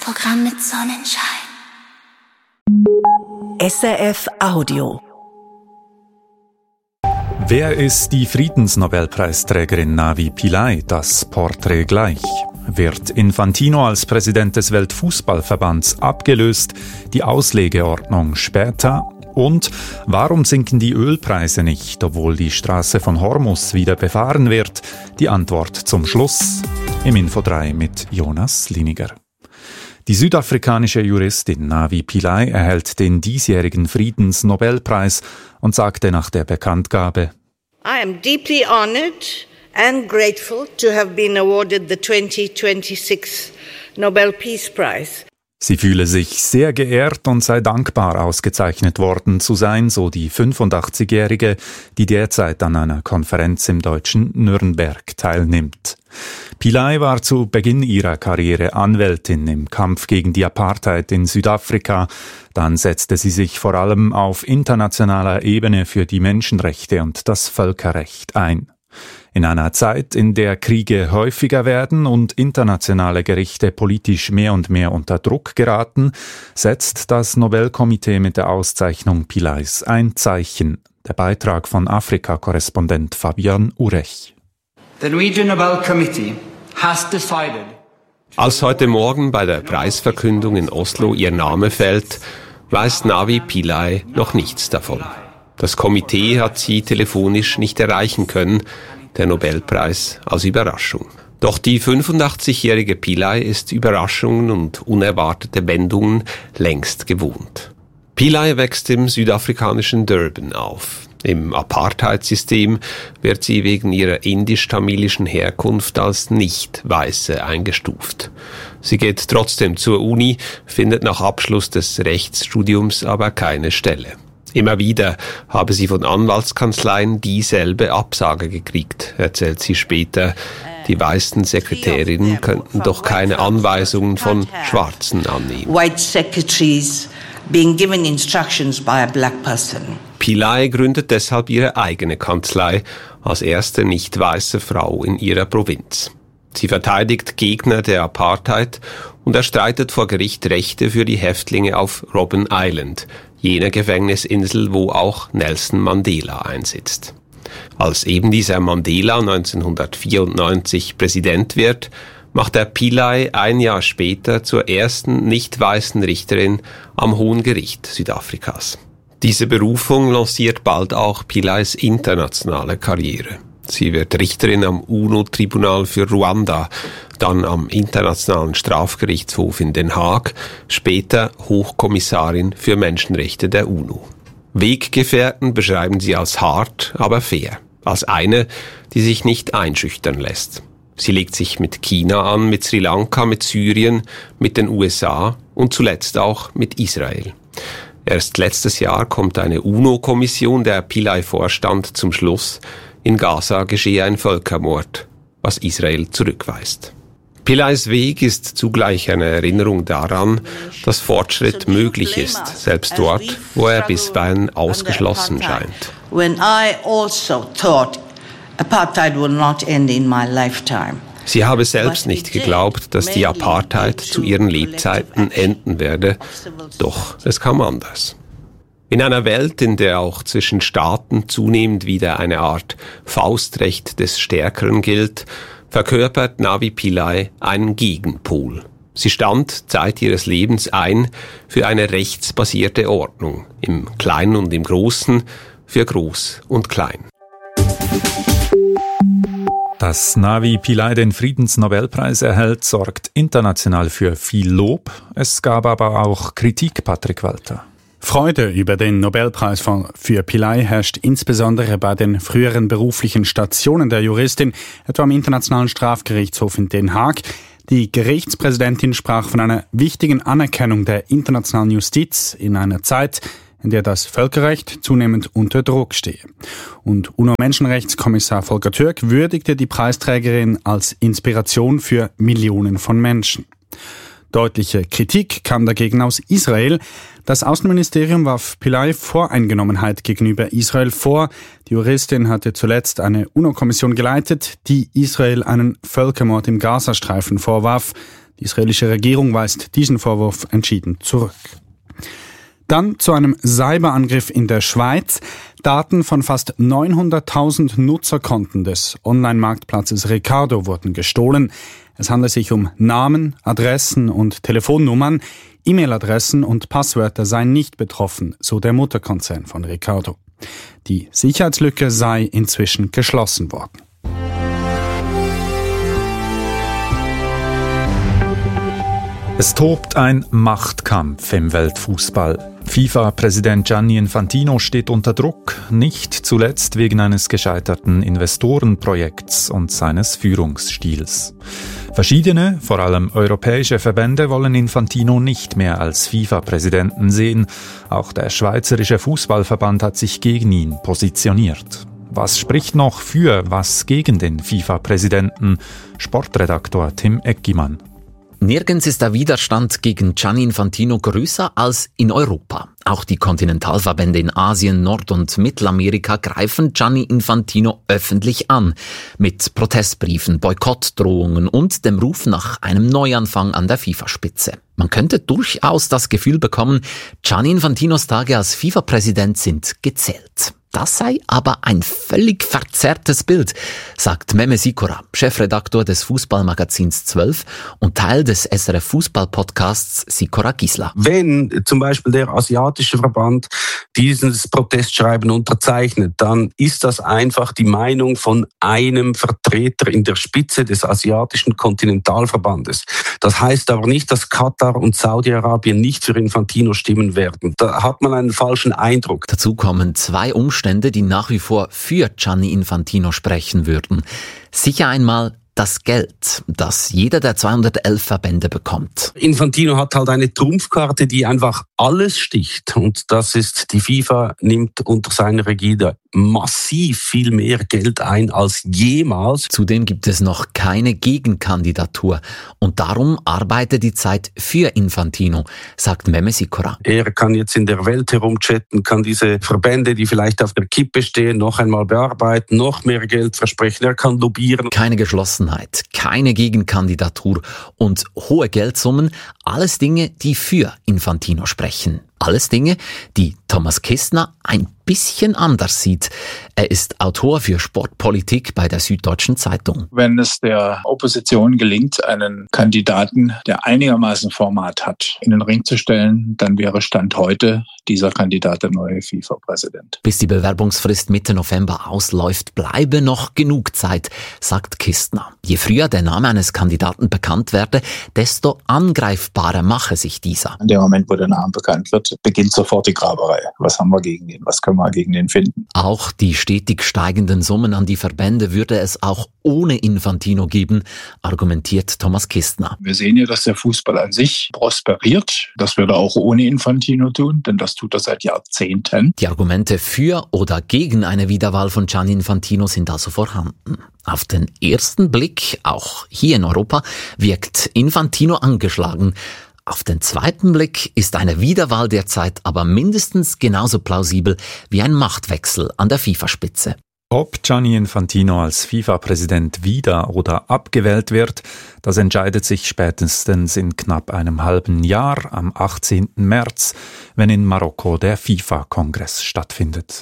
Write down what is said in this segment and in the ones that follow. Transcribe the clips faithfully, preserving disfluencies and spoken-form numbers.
Programm mit Sonnenschein. S R F Audio. Wer ist die Friedensnobelpreisträgerin Navi Pillay? Das Porträt gleich. Wird Infantino als Präsident des Weltfußballverbands abgelöst? Die Auslegeordnung später. Und warum sinken die Ölpreise nicht, obwohl die Straße von Hormuz wieder befahren wird? Die Antwort zum Schluss im Info drei mit Jonas Liniger. Die südafrikanische Juristin Navi Pillay erhält den diesjährigen Friedensnobelpreis und sagte nach der Bekanntgabe: I am deeply honored and grateful to have been awarded the twenty twenty-six Nobel Peace Prize. Sie fühle sich sehr geehrt und sei dankbar, ausgezeichnet worden zu sein, so die fünfundachtzigjährige, die derzeit an einer Konferenz im deutschen Nürnberg teilnimmt. Pillay war zu Beginn ihrer Karriere Anwältin im Kampf gegen die Apartheid in Südafrika. Dann setzte sie sich vor allem auf internationaler Ebene für die Menschenrechte und das Völkerrecht ein. In einer Zeit, in der Kriege häufiger werden und internationale Gerichte politisch mehr und mehr unter Druck geraten, setzt das Nobelkomitee mit der Auszeichnung Pillays ein Zeichen. Der Beitrag von Afrika-Korrespondent Fabian Urech. The Norwegian Nobel Committee has decided. Als heute Morgen bei der Preisverkündung in Oslo ihr Name fällt, weiß Navi Pillay noch nichts davon. Das Komitee hat sie telefonisch nicht erreichen können, der Nobelpreis als Überraschung. Doch die fünfundachtzigjährige Pillay ist Überraschungen und unerwartete Wendungen längst gewohnt. Pillay wächst im südafrikanischen Durban auf. Im Apartheidsystem wird sie wegen ihrer indisch-tamilischen Herkunft als Nicht-Weiße eingestuft. Sie geht trotzdem zur Uni, findet nach Abschluss des Rechtsstudiums aber keine Stelle. Immer wieder habe sie von Anwaltskanzleien dieselbe Absage gekriegt, erzählt sie später. Die weißen Sekretärinnen könnten doch keine Anweisungen von Schwarzen annehmen. White secretaries being given instructions by a black person. Pillay gründet deshalb ihre eigene Kanzlei als erste nicht weiße Frau in ihrer Provinz. Sie verteidigt Gegner der Apartheid und erstreitet vor Gericht Rechte für die Häftlinge auf Robben Island, jener Gefängnisinsel, wo auch Nelson Mandela einsitzt. Als eben dieser Mandela neunzehnhundertvierundneunzig Präsident wird, macht er Pillay ein Jahr später zur ersten nicht weißen Richterin am Hohen Gericht Südafrikas. Diese Berufung lanciert bald auch Pillays internationale Karriere. Sie wird Richterin am UNO-Tribunal für Ruanda, dann am Internationalen Strafgerichtshof in Den Haag, später Hochkommissarin für Menschenrechte der UNO. Weggefährten beschreiben sie als hart, aber fair, als eine, die sich nicht einschüchtern lässt. Sie legt sich mit China an, mit Sri Lanka, mit Syrien, mit den U S A und zuletzt auch mit Israel. Erst letztes Jahr kommt eine UNO-Kommission, der Pillay vorstand, zum Schluss, in Gaza geschehe ein Völkermord, was Israel zurückweist. Pillays Weg ist zugleich eine Erinnerung daran, dass Fortschritt möglich ist, selbst dort, wo er bisweilen ausgeschlossen scheint. When I also thought apartheid will not end in my lifetime. Sie habe selbst nicht geglaubt, dass die Apartheid zu ihren Lebzeiten enden werde, doch es kam anders. In einer Welt, in der auch zwischen Staaten zunehmend wieder eine Art Faustrecht des Stärkeren gilt, verkörpert Navi Pillay einen Gegenpol. Sie stand Zeit ihres Lebens ein für eine rechtsbasierte Ordnung, im Kleinen und im Großen, für Groß und Klein. Dass Navi Pillay den Friedensnobelpreis erhält, sorgt international für viel Lob. Es gab aber auch Kritik, Patrick Walter. Freude über den Nobelpreis für Pillay herrscht insbesondere bei den früheren beruflichen Stationen der Juristin, etwa am Internationalen Strafgerichtshof in Den Haag. Die Gerichtspräsidentin sprach von einer wichtigen Anerkennung der internationalen Justiz in einer Zeit, in der das Völkerrecht zunehmend unter Druck stehe. Und UNO-Menschenrechtskommissar Volker Türk würdigte die Preisträgerin als Inspiration für Millionen von Menschen. Deutliche Kritik kam dagegen aus Israel. Das Außenministerium warf Pillay Voreingenommenheit gegenüber Israel vor. Die Juristin hatte zuletzt eine UNO-Kommission geleitet, die Israel einen Völkermord im Gazastreifen vorwarf. Die israelische Regierung weist diesen Vorwurf entschieden zurück. Dann zu einem Cyberangriff in der Schweiz. Daten von fast neunhunderttausend Nutzerkonten des Online-Marktplatzes Ricardo wurden gestohlen. Es handelt sich um Namen, Adressen und Telefonnummern. E-Mail-Adressen und Passwörter seien nicht betroffen, so der Mutterkonzern von Ricardo. Die Sicherheitslücke sei inzwischen geschlossen worden. Es tobt ein Machtkampf im Weltfußball. FIFA-Präsident Gianni Infantino steht unter Druck, nicht zuletzt wegen eines gescheiterten Investorenprojekts und seines Führungsstils. Verschiedene, vor allem europäische Verbände wollen Infantino nicht mehr als FIFA-Präsidenten sehen. Auch der Schweizerische Fußballverband hat sich gegen ihn positioniert. Was spricht noch für, was gegen den FIFA-Präsidenten? Sportredaktor Tim Eckimann. Nirgends ist der Widerstand gegen Gianni Infantino größer als in Europa. Auch die Kontinentalverbände in Asien, Nord- und Mittelamerika greifen Gianni Infantino öffentlich an. Mit Protestbriefen, Boykottdrohungen und dem Ruf nach einem Neuanfang an der FIFA-Spitze. Man könnte durchaus das Gefühl bekommen, Gianni Infantinos Tage als FIFA-Präsident sind gezählt. Das sei aber ein völlig verzerrtes Bild, sagt Mehmet Sikora, Chefredaktor des Fußballmagazins zwölf und Teil des S R F Fußball-Podcasts Sikora Gisla. Wenn zum Beispiel der asiatische Verband dieses Protestschreiben unterzeichnet, dann ist das einfach die Meinung von einem Vertreter in der Spitze des asiatischen Kontinentalverbandes. Das heißt aber nicht, dass Katar und Saudi-Arabien nicht für Infantino stimmen werden. Da hat man einen falschen Eindruck. Dazu kommen zwei Umstände, die nach wie vor für Gianni Infantino sprechen würden. Sicher einmal das Geld, das jeder der zweihundertelf Verbände bekommt. Infantino hat halt eine Trumpfkarte, die einfach alles sticht. Und das ist, die FIFA nimmt unter seiner Ägide massiv viel mehr Geld ein als jemals. Zudem gibt es noch keine Gegenkandidatur. Und darum arbeitet die Zeit für Infantino, sagt Mehmet Sikora. Er kann jetzt in der Welt herumchatten, kann diese Verbände, die vielleicht auf der Kippe stehen, noch einmal bearbeiten, noch mehr Geld versprechen. Er kann lobbyieren. Keine Geschlossenheit, keine Gegenkandidatur und hohe Geldsummen, alles Dinge, die für Infantino sprechen. Alles Dinge, die Thomas Kistner ein bisschen anders sieht. Er ist Autor für Sportpolitik bei der Süddeutschen Zeitung. Wenn es der Opposition gelingt, einen Kandidaten, der einigermaßen Format hat, in den Ring zu stellen, dann wäre Stand heute dieser Kandidat der neue FIFA-Präsident. Bis die Bewerbungsfrist Mitte November ausläuft, bleibe noch genug Zeit, sagt Kistner. Je früher der Name eines Kandidaten bekannt werde, desto angreifbarer mache sich dieser. In dem Moment, wo der Name bekannt wird, beginnt sofort die Graberei. Was haben wir gegen ihn? Was können wir gegen ihn finden? Auch die stetig steigenden Summen an die Verbände würde es auch ohne Infantino geben, argumentiert Thomas Kistner. Wir sehen ja, dass der Fußball an sich prosperiert. Das würde er auch ohne Infantino tun, denn das tut er seit Jahrzehnten. Die Argumente für oder gegen eine Wiederwahl von Gianni Infantino sind also vorhanden. Auf den ersten Blick, auch hier in Europa, wirkt Infantino angeschlagen. Auf den zweiten Blick ist eine Wiederwahl derzeit aber mindestens genauso plausibel wie ein Machtwechsel an der FIFA-Spitze. Ob Gianni Infantino als FIFA-Präsident wieder oder abgewählt wird, das entscheidet sich spätestens in knapp einem halben Jahr am achtzehnten März, wenn in Marokko der FIFA-Kongress stattfindet.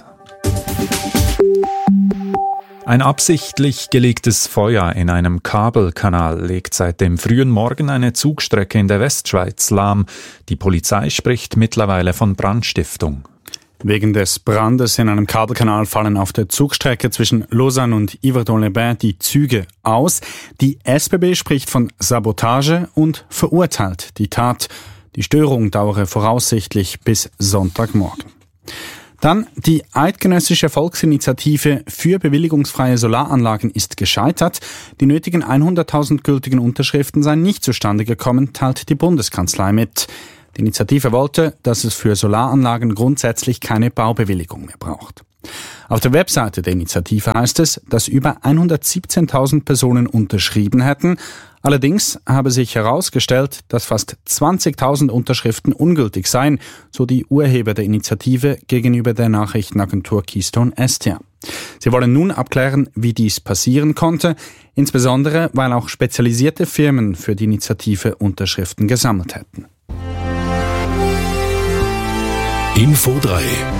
Ein absichtlich gelegtes Feuer in einem Kabelkanal legt seit dem frühen Morgen eine Zugstrecke in der Westschweiz lahm. Die Polizei spricht mittlerweile von Brandstiftung. Wegen des Brandes in einem Kabelkanal fallen auf der Zugstrecke zwischen Lausanne und Yverdon-les-Bains die Züge aus. Die S B B spricht von Sabotage und verurteilt die Tat. Die Störung dauere voraussichtlich bis Sonntagmorgen. Dann die Eidgenössische Volksinitiative für bewilligungsfreie Solaranlagen ist gescheitert. Die nötigen hunderttausend gültigen Unterschriften seien nicht zustande gekommen, teilt die Bundeskanzlei mit. Die Initiative wollte, dass es für Solaranlagen grundsätzlich keine Baubewilligung mehr braucht. Auf der Webseite der Initiative heißt es, dass über hundertsiebzehntausend Personen unterschrieben hätten. Allerdings habe sich herausgestellt, dass fast zwanzigtausend Unterschriften ungültig seien, so die Urheber der Initiative gegenüber der Nachrichtenagentur Keystone S T A. Sie wollen nun abklären, wie dies passieren konnte, insbesondere weil auch spezialisierte Firmen für die Initiative Unterschriften gesammelt hätten. Info drei.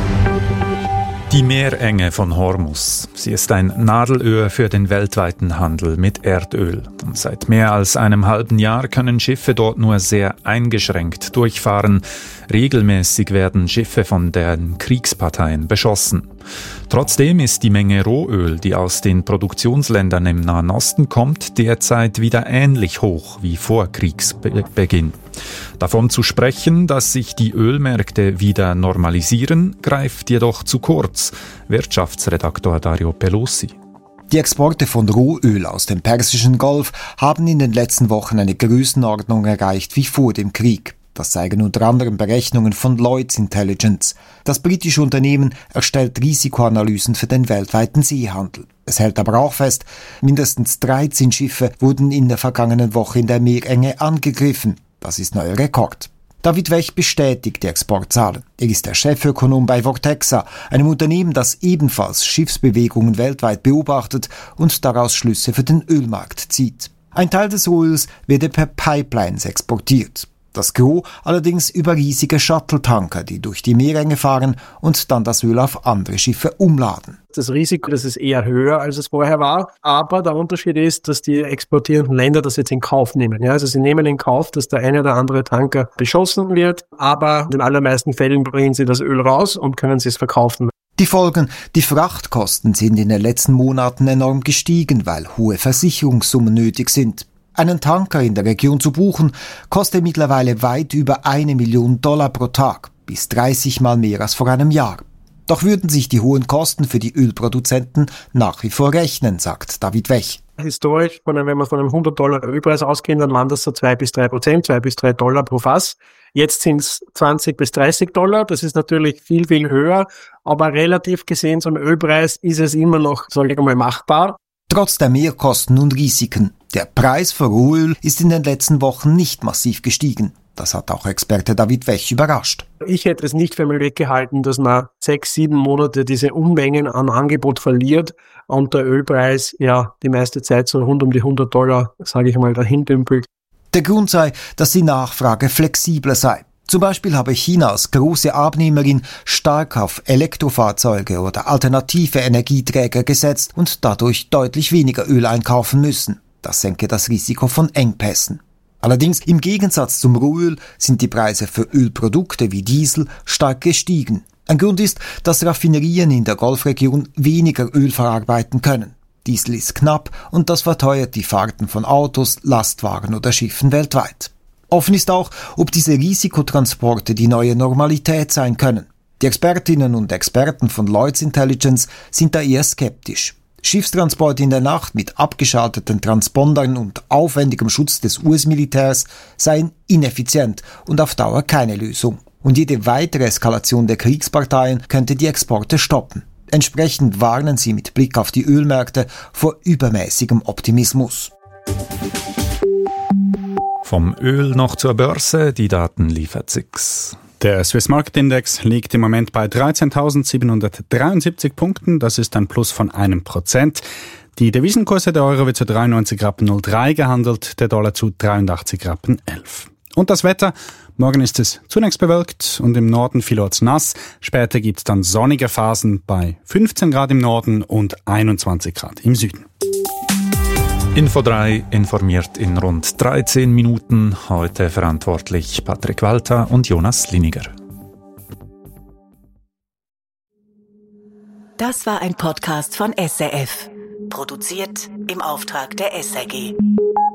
Die Meerenge von Hormuz. Sie ist ein Nadelöhr für den weltweiten Handel mit Erdöl. Und seit mehr als einem halben Jahr können Schiffe dort nur sehr eingeschränkt durchfahren. Regelmäßig werden Schiffe von den Kriegsparteien beschossen. Trotzdem ist die Menge Rohöl, die aus den Produktionsländern im Nahen Osten kommt, derzeit wieder ähnlich hoch wie vor Kriegsbeginn. Davon zu sprechen, dass sich die Ölmärkte wieder normalisieren, greift jedoch zu kurz. Wirtschaftsredaktor Dario Pelosi. Die Exporte von Rohöl aus dem Persischen Golf haben in den letzten Wochen eine Größenordnung erreicht wie vor dem Krieg. Das zeigen unter anderem Berechnungen von Lloyds Intelligence. Das britische Unternehmen erstellt Risikoanalysen für den weltweiten Seehandel. Es hält aber auch fest, mindestens dreizehn Schiffe wurden in der vergangenen Woche in der Meerenge angegriffen. Das ist neuer Rekord. David Wech bestätigt die Exportzahlen. Er ist der Chefökonom bei Vortexa, einem Unternehmen, das ebenfalls Schiffsbewegungen weltweit beobachtet und daraus Schlüsse für den Ölmarkt zieht. Ein Teil des Öls werde per Pipelines exportiert. Das Gros allerdings über riesige Shuttle-Tanker, die durch die Meerenge fahren und dann das Öl auf andere Schiffe umladen. Das Risiko, das ist eher höher, als es vorher war. Aber der Unterschied ist, dass die exportierenden Länder das jetzt in Kauf nehmen. Ja, also sie nehmen in Kauf, dass der eine oder andere Tanker beschossen wird. Aber in den allermeisten Fällen bringen sie das Öl raus und können es verkaufen. Die Folgen: Die Frachtkosten sind in den letzten Monaten enorm gestiegen, weil hohe Versicherungssummen nötig sind. Einen Tanker in der Region zu buchen, kostet mittlerweile weit über eine Million Dollar pro Tag, bis dreißig Mal mehr als vor einem Jahr. Doch würden sich die hohen Kosten für die Ölproduzenten nach wie vor rechnen, sagt David Wech. Historisch, wenn wir von einem hundert Dollar Ölpreis ausgehen, dann waren das so zwei bis drei Prozent, zwei bis drei Dollar pro Fass. Jetzt sind es zwanzig bis dreißig Dollar. Das ist natürlich viel, viel höher, aber relativ gesehen zum Ölpreis ist es immer noch, sage ich mal, machbar. Trotz der Mehrkosten und Risiken. Der Preis für Rohöl ist in den letzten Wochen nicht massiv gestiegen. Das hat auch Experte David Wech überrascht. Ich hätte es nicht für möglich gehalten, dass man sechs, sieben Monate diese Unmengen an Angebot verliert und der Ölpreis ja die meiste Zeit so rund um die hundert Dollar, sage ich mal, dahin dümpelt. Der Grund sei, dass die Nachfrage flexibler sei. Zum Beispiel habe China als große Abnehmerin stark auf Elektrofahrzeuge oder alternative Energieträger gesetzt und dadurch deutlich weniger Öl einkaufen müssen. Das senke das Risiko von Engpässen. Allerdings im Gegensatz zum Rohöl sind die Preise für Ölprodukte wie Diesel stark gestiegen. Ein Grund ist, dass Raffinerien in der Golfregion weniger Öl verarbeiten können. Diesel ist knapp und das verteuert die Fahrten von Autos, Lastwagen oder Schiffen weltweit. Offen ist auch, ob diese Risikotransporte die neue Normalität sein können. Die Expertinnen und Experten von Lloyds Intelligence sind da eher skeptisch. Schiffstransporte in der Nacht mit abgeschalteten Transpondern und aufwendigem Schutz des U S-Militärs seien ineffizient und auf Dauer keine Lösung. Und jede weitere Eskalation der Kriegsparteien könnte die Exporte stoppen. Entsprechend warnen sie mit Blick auf die Ölmärkte vor übermäßigem Optimismus. Vom Öl noch zur Börse, die Daten liefert Six. Der Swiss Market Index liegt im Moment bei dreizehntausendsiebenhundertdreiundsiebzig Punkten. Das ist ein Plus von einem Prozent. Die Devisenkurse, der Euro wird zu dreiundneunzig Rappen null drei gehandelt, der Dollar zu dreiundachtzig Rappen elf. Und das Wetter? Morgen ist es zunächst bewölkt und im Norden vielorts nass. Später gibt es dann sonnige Phasen bei fünfzehn Grad im Norden und einundzwanzig Grad im Süden. Info drei informiert in rund dreizehn Minuten. Heute verantwortlich Patrick Walter und Jonas Liniger. Das war ein Podcast von S R F. Produziert im Auftrag der S R G.